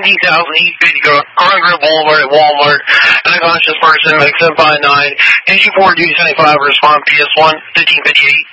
17,850 Congress Boulevard at Walmart. Unconscious person, make 759. Engine 4 275, respond PS1, 1558.